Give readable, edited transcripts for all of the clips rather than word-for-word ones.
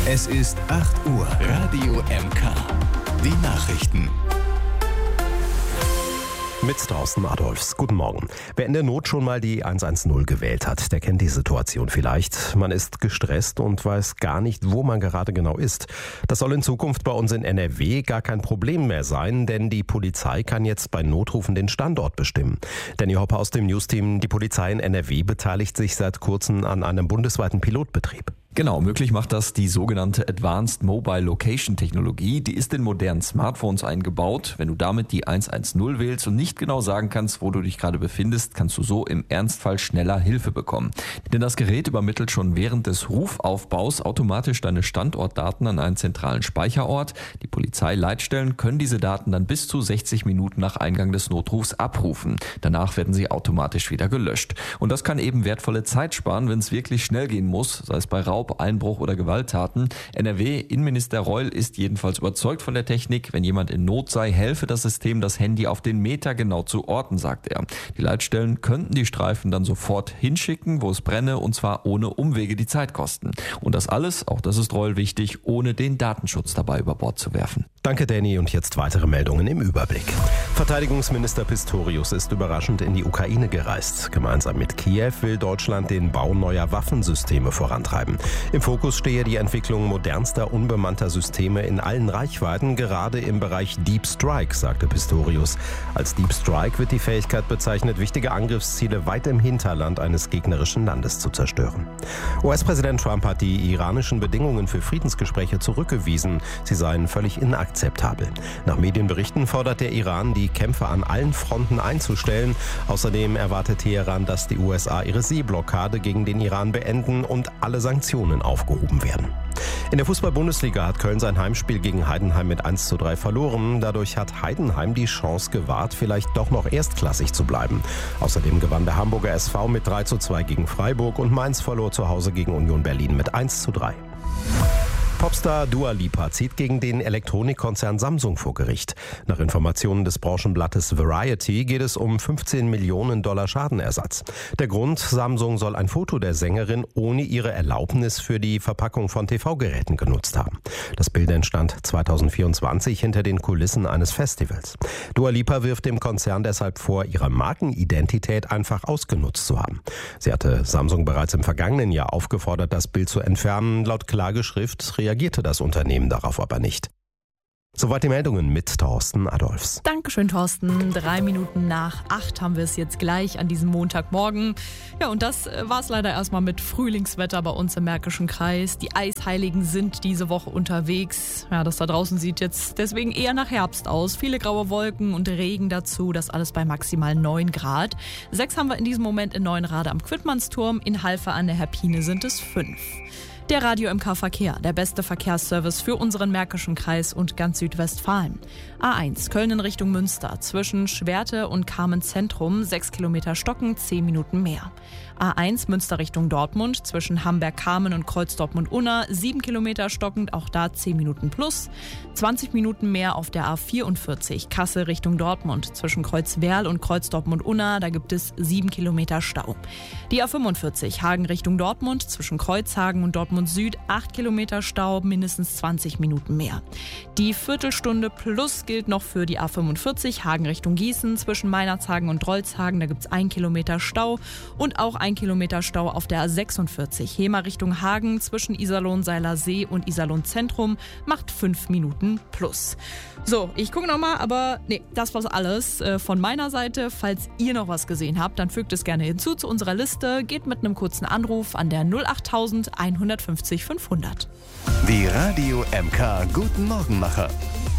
Es ist 8 Uhr. Radio MK. Die Nachrichten. Mit Thorsten Adolfs. Guten Morgen. Wer in der Not schon mal die 110 gewählt hat, der kennt die Situation vielleicht. Man ist gestresst und weiß gar nicht, wo man gerade genau ist. Das soll in Zukunft bei uns in NRW gar kein Problem mehr sein, denn die Polizei kann jetzt bei Notrufen den Standort bestimmen. Danny Hopper aus dem Newsteam. Die Polizei in NRW beteiligt sich seit kurzem an einem bundesweiten Pilotbetrieb. Genau, möglich macht das die sogenannte Advanced Mobile Location Technologie. Die ist in modernen Smartphones eingebaut. Wenn du damit die 110 wählst und nicht genau sagen kannst, wo du dich gerade befindest, kannst du so im Ernstfall schneller Hilfe bekommen. Denn das Gerät übermittelt schon während des Rufaufbaus automatisch deine Standortdaten an einen zentralen Speicherort. Die Polizeileitstellen können diese Daten dann bis zu 60 Minuten nach Eingang des Notrufs abrufen. Danach werden sie automatisch wieder gelöscht. Und das kann eben wertvolle Zeit sparen, wenn es wirklich schnell gehen muss, sei es bei Raub, Einbruch oder Gewalttaten. NRW-Innenminister Reul ist jedenfalls überzeugt von der Technik. Wenn jemand in Not sei, helfe das System, das Handy auf den Meter genau zu orten, sagt er. Die Leitstellen könnten die Streifen dann sofort hinschicken, wo es brenne, und zwar ohne Umwege, die Zeit kosten. Und das alles, auch das ist Reul wichtig, ohne den Datenschutz dabei über Bord zu werfen. Danke, Danny. Und jetzt weitere Meldungen im Überblick. Verteidigungsminister Pistorius ist überraschend in die Ukraine gereist. Gemeinsam mit Kiew will Deutschland den Bau neuer Waffensysteme vorantreiben. Im Fokus stehe die Entwicklung modernster, unbemannter Systeme in allen Reichweiten, gerade im Bereich Deep Strike, sagte Pistorius. Als Deep Strike wird die Fähigkeit bezeichnet, wichtige Angriffsziele weit im Hinterland eines gegnerischen Landes zu zerstören. US-Präsident Trump hat die iranischen Bedingungen für Friedensgespräche zurückgewiesen. Sie seien völlig inakzeptabel. Nach Medienberichten fordert der Iran, die Kämpfe an allen Fronten einzustellen. Außerdem erwartet Teheran, dass die USA ihre Seeblockade gegen den Iran beenden und alle Sanktionen aufgehoben werden. In der Fußball-Bundesliga hat Köln sein Heimspiel gegen Heidenheim mit 1:3 verloren. Dadurch hat Heidenheim die Chance gewahrt, vielleicht doch noch erstklassig zu bleiben. Außerdem gewann der Hamburger SV mit 3:2 gegen Freiburg und Mainz verlor zu Hause gegen Union Berlin mit 1:3. Popstar Dua Lipa zieht gegen den Elektronikkonzern Samsung vor Gericht. Nach Informationen des Branchenblattes Variety geht es um $15 Millionen Schadenersatz. Der Grund: Samsung soll ein Foto der Sängerin ohne ihre Erlaubnis für die Verpackung von TV-Geräten genutzt haben. Das Bild entstand 2024 hinter den Kulissen eines Festivals. Dua Lipa wirft dem Konzern deshalb vor, ihre Markenidentität einfach ausgenutzt zu haben. Sie hatte Samsung bereits im vergangenen Jahr aufgefordert, das Bild zu entfernen. Laut Klageschrift reagierte das Unternehmen darauf aber nicht. Soweit die Meldungen mit Thorsten Adolfs. Dankeschön, Thorsten. 3 Minuten nach 8 haben wir es jetzt gleich an diesem Montagmorgen. Ja, und das war es leider erstmal mit Frühlingswetter bei uns im Märkischen Kreis. Die Eisheiligen sind diese Woche unterwegs. Ja, das da draußen sieht jetzt deswegen eher nach Herbst aus. Viele graue Wolken und Regen dazu. Das alles bei maximal 9 Grad. 6 haben wir in diesem Moment in Neuenrade am Quidmannsturm. In Halver an der Herpine sind es 5. Der Radio MK Verkehr, der beste Verkehrsservice für unseren Märkischen Kreis und ganz Südwestfalen. A1 Köln in Richtung Münster, zwischen Schwerte und Carmen-Zentrum, 6 Kilometer stocken, 10 Minuten mehr. A1 Münster Richtung Dortmund, zwischen Hamberg-Kamen und Kreuz-Dortmund-Unna, 7 Kilometer stockend, auch da 10 Minuten plus. 20 Minuten mehr auf der A44 Kassel Richtung Dortmund, zwischen Kreuzwerl und Kreuz-Dortmund-Unna, da gibt es 7 Kilometer Stau. Die A45 Hagen Richtung Dortmund, zwischen Kreuzhagen und Dortmund Süd, 8 Kilometer Stau, mindestens 20 Minuten mehr. Die Viertelstunde plus gilt noch für die A45 Hagen Richtung Gießen, zwischen Meinerzhagen und Drolshagen, da gibt es 1 Kilometer Stau und auch 1 Kilometer Stau auf der A46 Hemer Richtung Hagen, zwischen Iserlohn-Seiler See und Iserlohn-Zentrum, macht 5 Minuten plus. So, ich gucke nochmal, aber nee, das war's alles von meiner Seite. Falls ihr noch was gesehen habt, dann fügt es gerne hinzu zu unserer Liste. Geht mit einem kurzen Anruf an der 08000 150 500. Die Radio MK Guten Morgenmacher.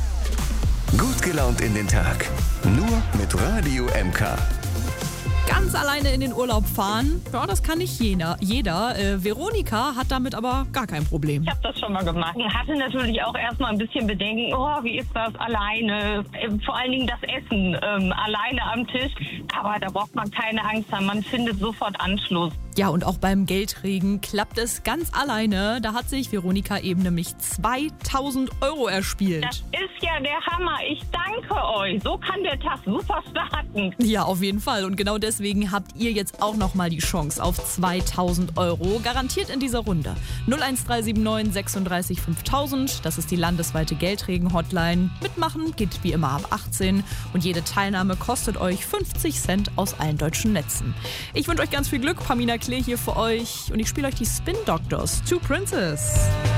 Gut gelaunt in den Tag. Nur mit Radio MK. Ganz alleine in den Urlaub fahren, ja, das kann nicht jeder. Veronika hat damit aber gar kein Problem. Ich habe das schon mal gemacht. Ich hatte natürlich auch erstmal ein bisschen Bedenken, wie ist das alleine? Vor allen Dingen das Essen alleine am Tisch. Aber da braucht man keine Angst haben, man findet sofort Anschluss. Ja, und auch beim Geldregen klappt es ganz alleine. Da hat sich Veronika eben nämlich 2000 € erspielt. Das ist ja der Hammer. Ich danke euch. So kann der Tag super starten. Ja, auf jeden Fall. Und genau deswegen habt ihr jetzt auch nochmal die Chance auf 2000 €. Garantiert in dieser Runde. 01379 36 5000. Das ist die landesweite Geldregen-Hotline. Mitmachen geht wie immer ab 18. Und jede Teilnahme kostet euch 50 Cent aus allen deutschen Netzen. Ich wünsche euch ganz viel Glück. Pamina Klee hier für euch. Und ich spiele euch die Spin Doctors. Two Princess.